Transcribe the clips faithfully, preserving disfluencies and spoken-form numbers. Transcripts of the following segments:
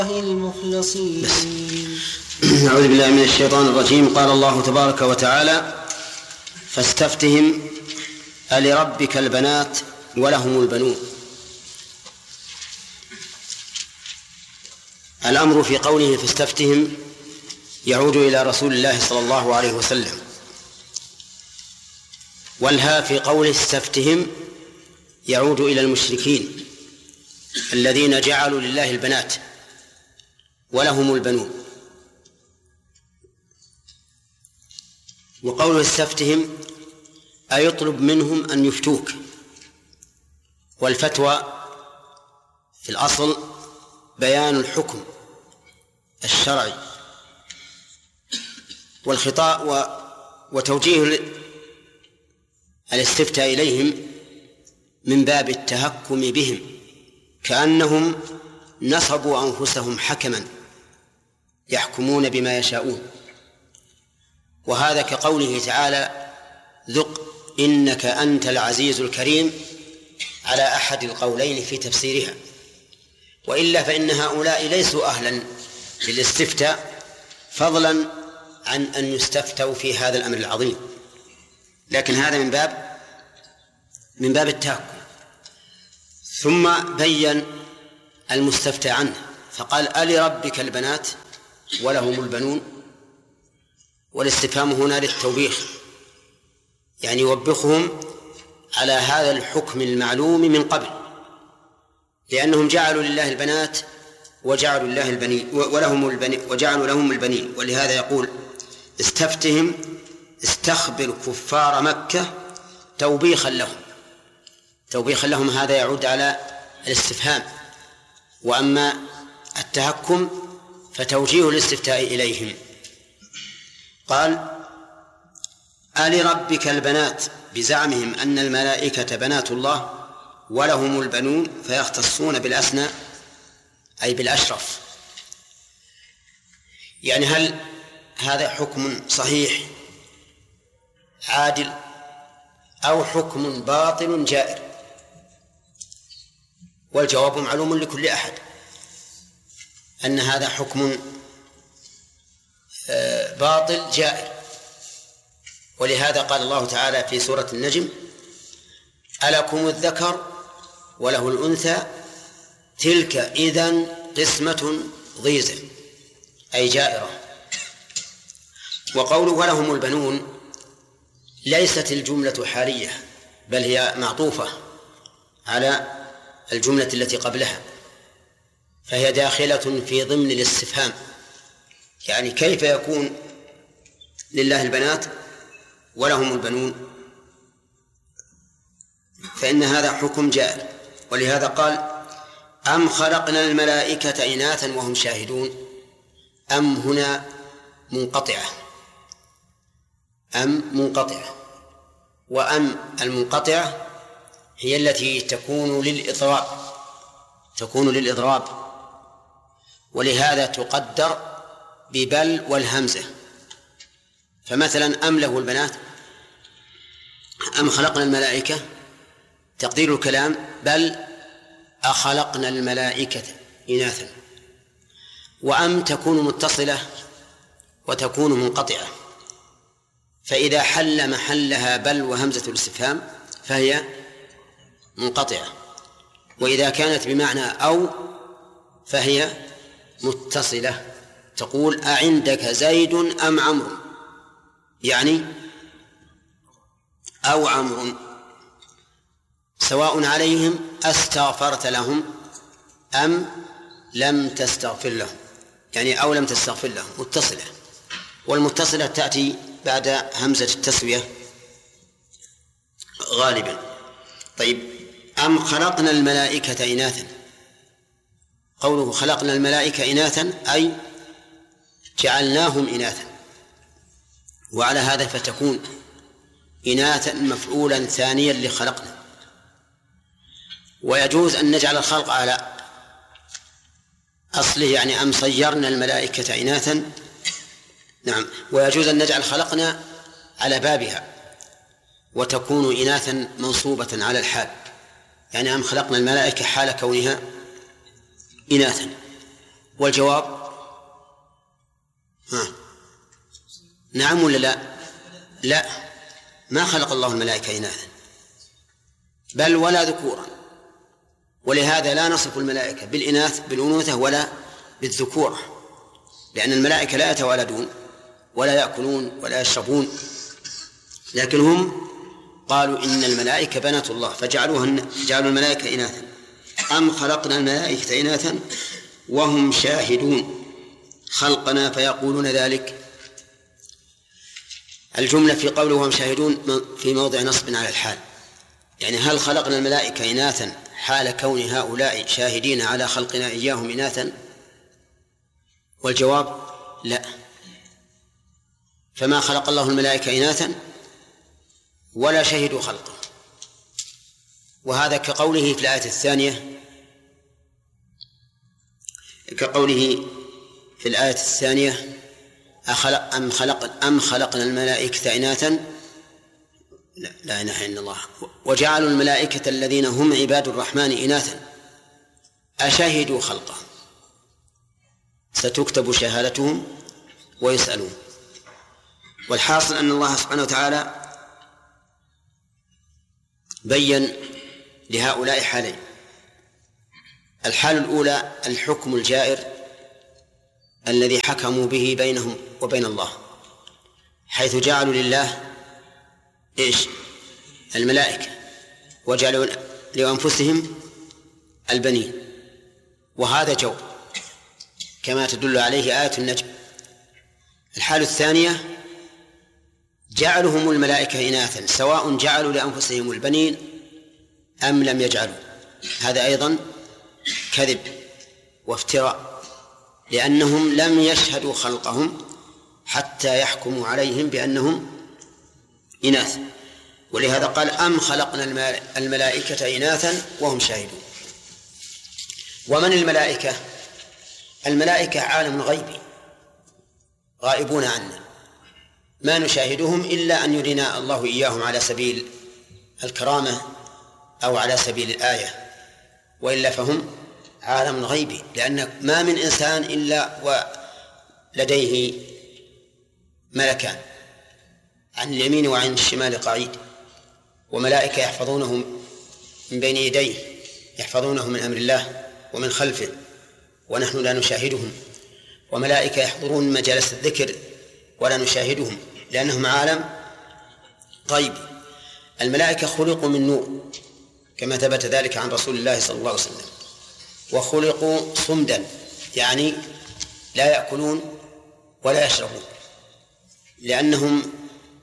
المخلصين. أعوذ بالله من الشيطان الرجيم. قال الله تبارك وتعالى: فاستفتهم ألربك البنات ولهم البنون. الأمر في قوله فاستفتهم يعود إلى رسول الله صلى الله عليه وسلم، والها في قوله استفتهم يعود إلى المشركين الذين جعلوا لله البنات ولهم البنون. وقوله استفتهم أي يطلب منهم أن يفتوك، والفتوى في الأصل بيان الحكم الشرعي والخطاب وتوجيه الاستفتاء إليهم من باب التهكم بهم، كأنهم نصبوا أنفسهم حكما يحكمون بما يشاءون. وهذا كقوله تعالى: ذق إنك أنت العزيز الكريم، على أحد القولين في تفسيرها. وإلا فإن هؤلاء ليسوا أهلا للاستفتاء، فضلا عن أن يستفتوا في هذا الأمر العظيم، لكن هذا من باب من باب التهكم. ثم بين المستفتى عنه فقال: ألربك البنات ولهم البنون. والاستفهام هنا للتوبيخ، يعني يوبخهم على هذا الحكم المعلوم من قبل، لأنهم جعلوا لله البنات وجعلوا الله البنين ولهم البنين وجعلوا لهم البنين. ولهذا يقول: استفتهم، استخبر كفار مكة توبيخا لهم. توبيخا لهم هذا يعود على الاستفهام، وأما التهكم فتوجيه الاستفتاء إليهم. قال: ألربك البنات، بزعمهم أن الملائكة بنات الله ولهم البنون، فيختصون بالأسنى أي بالأشرف. يعني هل هذا حكم صحيح عادل أو حكم باطل جائر؟ والجواب معلوم لكل أحد أن هذا حكم باطل جائر. ولهذا قال الله تعالى في سورة النجم: ألكم الذكر وله الأنثى تلك إذن قسمة ضيزى، أي جائرة. وقوله ولهم البنون ليست الجملة حالية، بل هي معطوفة على الجملة التي قبلها، فهي داخلة في ضمن الاستفهام. يعني كيف يكون لله البنات ولهم البنون؟ فإن هذا حكم جائر. ولهذا قال: أم خلقنا الملائكة إناثا وهم شاهدون. أم هنا منقطعة، أم منقطعة، وأم المنقطعة هي التي تكون للإضراب تكون للإضراب ولهذا تقدر ببل والهمزة. فمثلا أم له البنات، أم خلقنا الملائكة، تقدير الكلام بل أخلقنا الملائكة إناثا. وأم تكون متصلة وتكون منقطعة، فإذا حل محلها بل وهمزة الاستفهام فهي منقطعة، وإذا كانت بمعنى أو فهي متصلة. تقول: أعندك زيد أم عمرو، يعني أو عمرو، سواء عليهم أستغفرت لهم أم لم تستغفر لهم، يعني أو لم تستغفر لهم متصلة. والمتصلة تأتي بعد همزة التسوية غالبا. طيب، أم خلقنا الملائكة إناثا. قوله خلقنا الملائكة إناثا أي جعلناهم إناثا، وعلى هذا فتكون إناثا مفعولا ثانيا لخلقنا. ويجوز أن نجعل الخلق على أصله، يعني أم صيرنا الملائكة إناثا، نعم. ويجوز أن نجعل خلقنا على بابها وتكون إناثا منصوبة على الحال، يعني أم خلقنا الملائكة حال كونها إناثا. والجواب ها. نعم ولا لا؟ لا، ما خلق الله الملائكة إناثا بل ولا ذكورا، ولهذا لا نصف الملائكة بالإناث بالأنوثة ولا بالذكورة، لأن الملائكة لا يتوالدون ولا يأكلون ولا يشربون، لكن هم قالوا إن الملائكة بنات الله فجعلوها جعلوا الملائكة إناثا. أم خلقنا الملائكة إناثا وهم شاهدون خلقنا فيقولون ذلك. الجملة في قوله وهم شاهدون في موضع نصب على الحال، يعني هل خلقنا الملائكة إناثا حال كون هؤلاء شاهدين على خلقنا إياهم إناثا؟ والجواب لا، فما خلق الله الملائكة إناثا ولا شهدوا خلقه. وهذا كقوله في الآية الثانية كقوله في الآية الثانية أخلق أم خلق أم خلقنا الملائكة إناثا لا, لا إله إلا الله وجعلوا الملائكة الذين هم عباد الرحمن إناثا أشهدوا خلقهم ستكتب شهادتهم ويسألون. والحاصل أن الله سبحانه وتعالى بين لهؤلاء حالين: الحال الأولى الحكم الجائر الذي حكموا به بينهم وبين الله، حيث جعلوا لله إيش؟ الملائكة، وجعلوا لأنفسهم البنين، وهذا جو كما تدل عليه آية النجم. الحال الثانية جعلهم الملائكة إناثا سواء جعلوا لأنفسهم البنين أم لم يجعلوا، هذا أيضا كذب وافتراء، لأنهم لم يشهدوا خلقهم حتى يحكموا عليهم بأنهم إناث. ولهذا قال أم خلقنا الملائكة إناثا وهم شاهدون. ومن الملائكة؟ الملائكة عالم غيبي غائبون عنا، ما نشاهدهم إلا أن يرينا الله إياهم على سبيل الكرامة أو على سبيل الآية، وإلا فهم عالم غيبي، لأن ما من إنسان إلا ولديه ملكان عن اليمين وعن الشمال قعيد، وملائكة يحفظونه من بين يديه، يحفظونه من أمر الله ومن خلفه ونحن لا نشاهدهم، وملائكة يحضرون مجالس الذكر ولا نشاهدهم لأنهم عالم غيبي. الملائكة خلقوا من نور كما ثبت ذلك عن رسول الله صلى الله عليه وسلم، وخلقوا صمدا يعني لا يأكلون ولا يشربون، لأنهم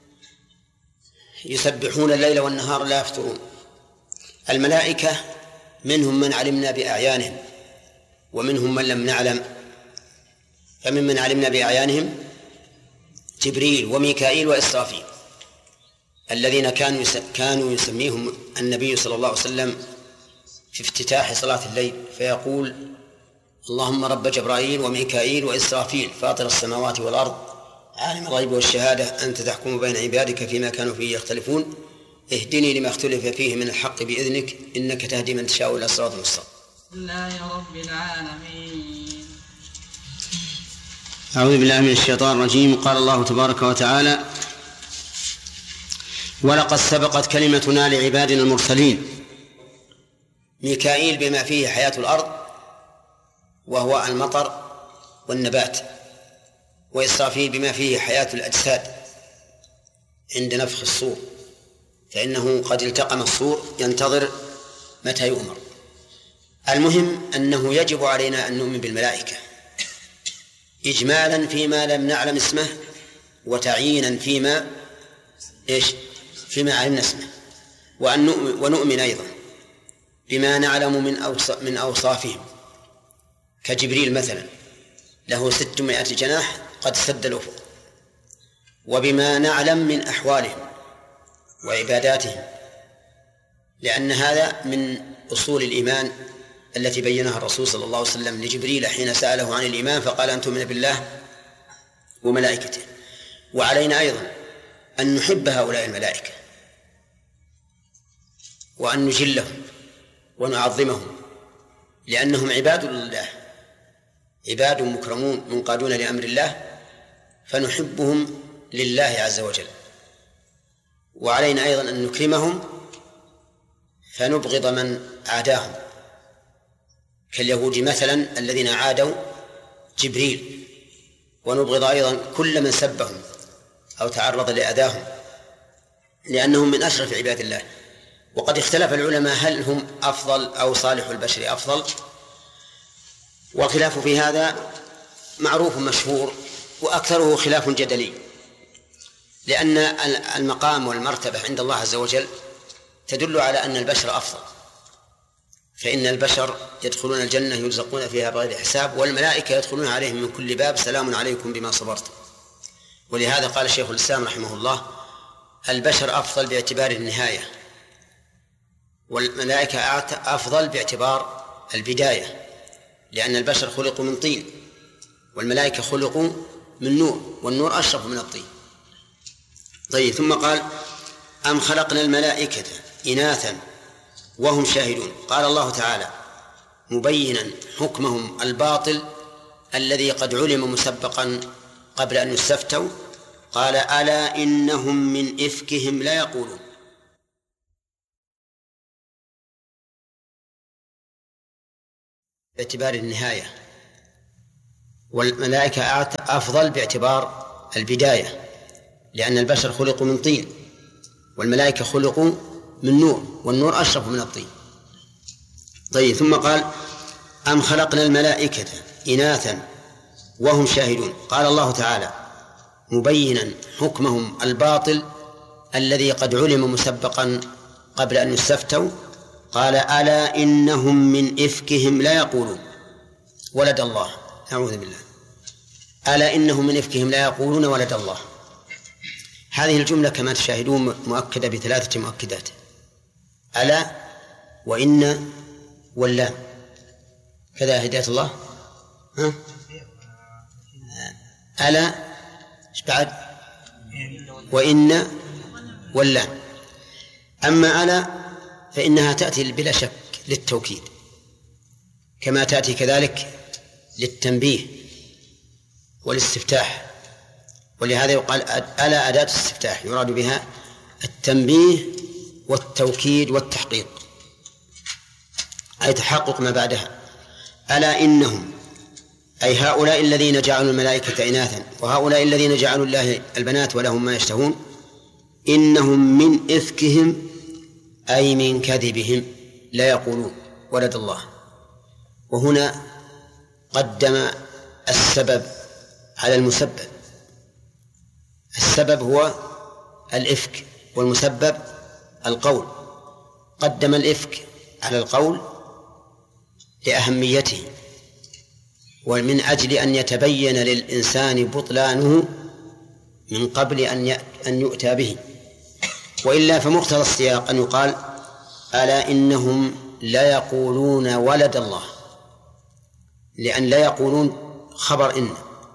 يسبحون الليل والنهار لا يفترون. الملائكة منهم من علمنا بأعيانهم ومنهم من لم نعلم، فممن علمنا بأعيانهم جبريل وميكائيل وإسرافيل الذين كانوا كانوا يسميهم النبي صلى الله عليه وسلم في افتتاح صلاة الليل فيقول اللهم رب جبرائيل وميكائيل وإسرافيل فاطر السماوات والأرض عالم الغيب والشهادة أنت تحكم بين عبادك فيما كانوا فيه يختلفون اهدني لما اختلف فيه من الحق بإذنك إنك تهدي من تشاء إلى صراط مستقيم. الله رب العالمين. أعوذ بالله من الشيطان الرجيم. قال الله تبارك وتعالى ولقد سبقت كلمتنا لعبادنا المرسلين. ميكائيل بما فيه حياة الأرض وهو المطر والنبات، وإسرافيل بما فيه حياة الأجساد عند نفخ الصور، فإنه قد التقم الصور ينتظر متى يؤمر. المهم أنه يجب علينا أن نؤمن بالملائكة إجمالا فيما لم نعلم اسمه، وتعيينا فيما إيش فيما علمنا اسمه، وأن نؤمن ونؤمن أيضا بما نعلم من من أوصافهم، كجبريل مثلا له ستمائة جناح قد سد الأفق، وبما نعلم من أحوالهم وعباداتهم، لأن هذا من أصول الإيمان التي بينها الرسول صلى الله عليه وسلم لجبريل حين سأله عن الإيمان فقال أن تؤمن بالله وملائكته. وعلينا أيضا أن نحب هؤلاء الملائكة وأن نجلهم ونعظمهم، لأنهم عباد الله عباد مكرمون منقادون لأمر الله فنحبهم لله عز وجل، وعلينا أيضا أن نكرمهم فنبغض من عاداهم، كاليهود مثلا الذين عادوا جبريل، ونبغض أيضا كل من سبهم أو تعرض لأذاهم لأنهم من أشرف عباد الله. وقد اختلف العلماء هل هم أفضل أو صالح البشر أفضل، والخلاف في هذا معروف مشهور وأكثره خلاف جدلي، لأن المقام والمرتبة عند الله عز وجل تدل على أن البشر أفضل، فإن البشر يدخلون الجنة يرزقون فيها بغير حساب، والملائكة يدخلون عليهم من كل باب سلام عليكم بما صبرتم. ولهذا قال شيخ الإسلام رحمه الله البشر أفضل باعتبار النهاية، والملائكة أفضل باعتبار البداية، لأن البشر خلقوا من طين والملائكة خلقوا من نور، والنور أشرف من الطين. طيب، ثم قال أم خلقنا الملائكة إناثا وهم شاهدون. قال الله تعالى مبينا حكمهم الباطل الذي قد علم مسبقا قبل أن يستفتوا، قال ألا إنهم من إفكهم لا يقولون. باعتبار النهاية، والملائكة أفضل باعتبار البداية، لأن البشر خلقوا من طين والملائكة خلقوا من نور، والنور أشرف من الطين. طيب، ثم قال أم خلقنا الملائكة إناثا وهم شاهدون. قال الله تعالى مبينا حكمهم الباطل الذي قد علم مسبقا قبل أن يستفتوا، قال ألا إنهم من إفكهم لا يقولون ولد الله. أعوذ بالله. ألا إنهم من إفكهم لا يقولون ولد الله. هذه الجملة كما تشاهدون مؤكدة بثلاثة مؤكدات: ألا وإن واللام. كذا هداية الله. ها؟ ألا إيش بعد؟ وإن واللام. أما ألا فإنها تأتي بلا شك للتوكيد، كما تأتي كذلك للتنبيه والاستفتاح، ولهذا يقال ألا أداة استفتاح يراد بها التنبيه والتوكيد والتحقيق، أي تحقق ما بعدها. ألا إنهم، أي هؤلاء الذين جعلوا الملائكة إناثا وهؤلاء الذين جعلوا الله البنات ولهم ما يشتهون، إنهم من إفكهم أي من كذبهم لا يقولون ولد الله. وهنا قدم السبب على المسبب. السبب هو الإفك والمسبب القول. قدم الإفك على القول لأهميته، ومن أجل أن يتبين للإنسان بطلانه من قبل أن يؤتى به، وإلا فمقتضى السياق أن يقال ألا إنهم لا يقولون ولد الله، لأن لا يقولون خبر إن،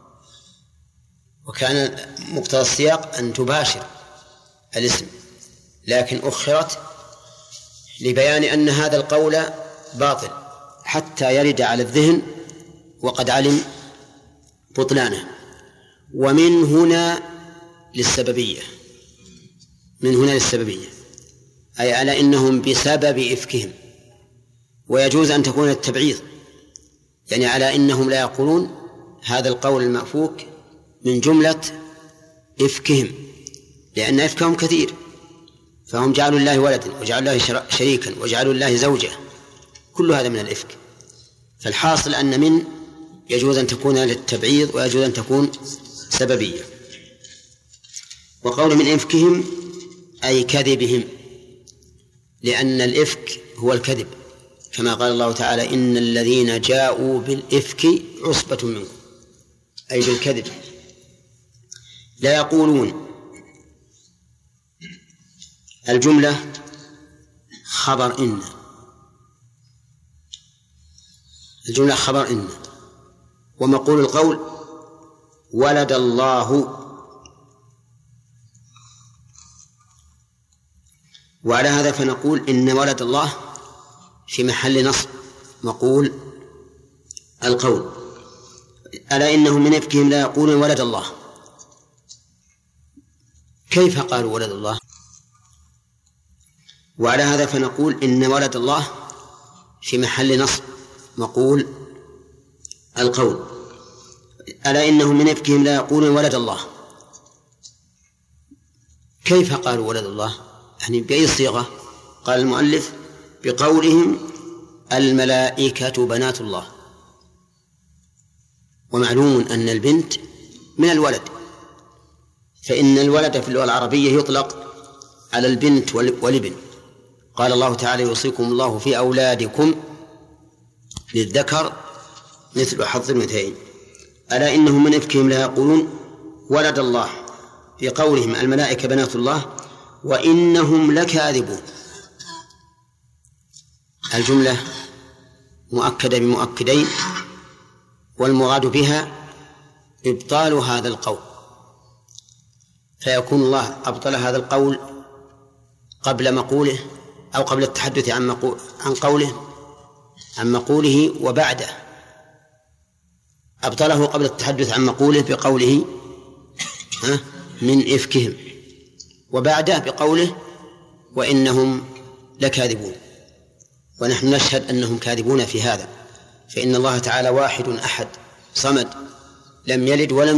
وكان مقتضى السياق أن تباشر الاسم، لكن أخرت لبيان أن هذا القول باطل حتى يرد على الذهن وقد علم بطلانه. ومن هنا للسببية، من هنا للسببية أي على إنهم بسبب إفكهم، ويجوز أن تكون التبعيض، يعني على إنهم لا يقولون هذا القول المأفوك من جملة إفكهم، لأن إفكهم كثير، فهم جعلوا الله ولدا وجعلوا الله شريكا وجعلوا الله زوجة، كل هذا من الإفك. فالحاصل أن من يجوز أن تكون للتبعيض ويجوز أن تكون سببية. وقول من إفكهم أي كذبهم، لأن الإفك هو الكذب، كما قال الله تعالى إن الذين جاءوا بالإفك عصبة منكم، أي بالكذب. لا يقولون الجملة خبر إن، الجملة خبر إن، ومقول القول ولد الله. وعلى هذا فنقول إن ولد الله في محل نصب مقول القول. ألا إنهم من إفكهم لا يقولون ولد الله. كيف قالوا ولد الله؟ وعلى هذا فنقول إن ولد الله في محل نصب مقول القول. ألا إنهم من إفكهم لا يقولون ولد الله. كيف قالوا ولد الله؟ يعني بأي صيغة؟ قال المؤلف بقولهم الملائكة بنات الله. ومعلوم أن البنت من الولد، فإن الولد في اللغة العربية يطلق على البنت والابن. قال الله تعالى يوصيكم الله في أولادكم للذكر مثل حظ الأنثيين. ألا إنهم من إفكهم لا يقولون ولد الله في قولهم الملائكة بنات الله وإنهم لكاذبون. الجملة مؤكدة بمؤكدين، والمراد بها إبطال هذا القول، فيكون الله أبطل هذا القول قبل مقوله أو قبل التحدث عن, مقول عن قوله عن مقوله وبعده. أبطله قبل التحدث عن مقوله بقوله من إفكهم، وبعده بقوله وإنهم لكاذبون. ونحن نشهد أنهم كاذبون في هذا، فإن الله تعالى واحد أحد صمد لم يلد ولم